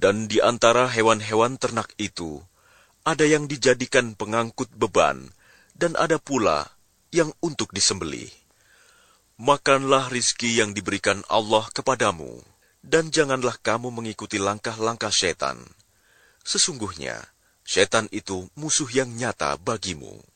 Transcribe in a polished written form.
Dan di antara hewan-hewan ternak itu, ada yang dijadikan pengangkut beban, dan ada pula yang untuk disembelih. Makanlah rizki yang diberikan Allah kepadamu, dan janganlah kamu mengikuti langkah-langkah setan. Sesungguhnya, setan itu musuh yang nyata bagimu.